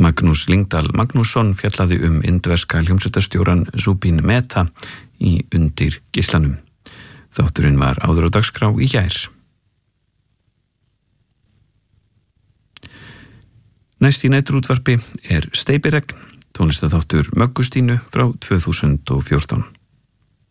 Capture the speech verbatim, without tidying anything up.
Magnús Lyngdal Magnússon fjallaði um indverska hljómsveitarstjóran Zubin Mehta í Undir geislanum. Þátturinn var áður á dagskrá í gær. Næst í næturútvarpi er Steypiregn, tónlistaþáttur Möggustínu frá tvö þúsund og fjórtán.